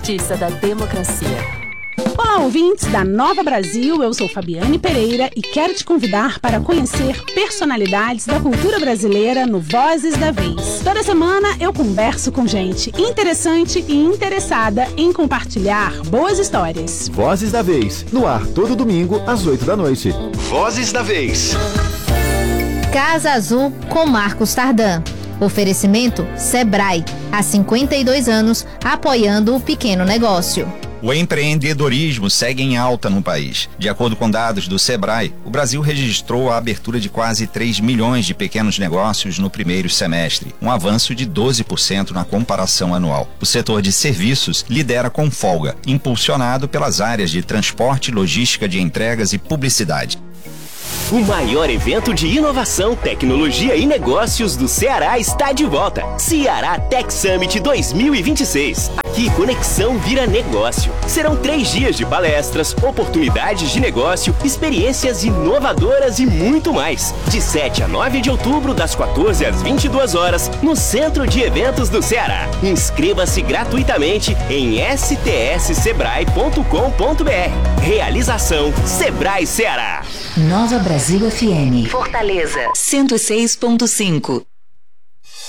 Justiça da democracia. Olá, ouvintes da Nova Brasil, eu sou Fabiane Pereira e quero te convidar para conhecer personalidades da cultura brasileira no Vozes da Vez. Toda semana eu converso com gente interessante e interessada em compartilhar boas histórias. Vozes da Vez, no ar todo domingo às 8 da noite. Vozes da Vez. Casa Azul com Marcos Tardan. Oferecimento Sebrae, há 52 anos apoiando o pequeno negócio. O empreendedorismo segue em alta no país. De acordo com dados do Sebrae, o Brasil registrou a abertura de quase 3 milhões de pequenos negócios no primeiro semestre, um avanço de 12% na comparação anual. O setor de serviços lidera com folga, impulsionado pelas áreas de transporte, logística de entregas e publicidade. O maior evento de inovação, tecnologia e negócios do Ceará está de volta. Ceará Tech Summit 2026. Aqui, conexão vira negócio. Serão 3 dias de palestras, oportunidades de negócio, experiências inovadoras e muito mais. De 7 a 9 de outubro, das 14 às 22 horas, no Centro de Eventos do Ceará. Inscreva-se gratuitamente em stssebrae.com.br. Realização Sebrae Ceará. Nova Brasil FM. Fortaleza 106.5.